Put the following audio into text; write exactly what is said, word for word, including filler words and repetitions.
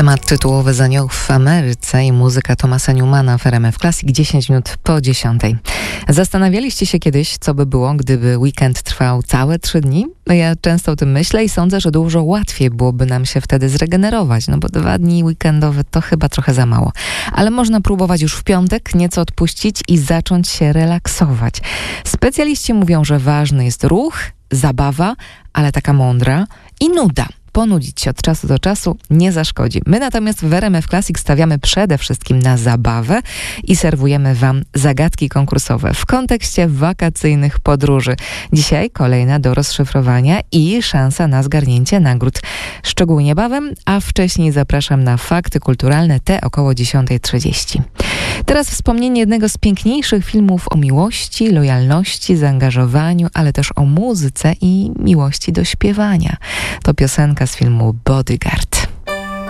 Temat tytułowy z Aniołów w Ameryce i muzyka Thomasa Newmana w R M F Classic dziesięć minut po dziesiątej. Zastanawialiście się kiedyś, co by było, gdyby weekend trwał całe trzy dni? Ja często o tym myślę i sądzę, że dużo łatwiej byłoby nam się wtedy zregenerować, no bo dwa dni weekendowe to chyba trochę za mało. Ale można próbować już w piątek, nieco odpuścić i zacząć się relaksować. Specjaliści mówią, że ważny jest ruch, zabawa, ale taka mądra i nuda. Ponudzić się od czasu do czasu nie zaszkodzi. My natomiast w R M F Classic stawiamy przede wszystkim na zabawę i serwujemy Wam zagadki konkursowe w kontekście wakacyjnych podróży. Dzisiaj kolejna do rozszyfrowania i szansa na zgarnięcie nagród. Szczegóły niebawem, a wcześniej zapraszam na fakty kulturalne, te około dziesiąta trzydzieści. Teraz wspomnienie jednego z piękniejszych filmów o miłości, lojalności, zaangażowaniu, ale też o muzyce i miłości do śpiewania. To piosenka z filmu Bodyguard.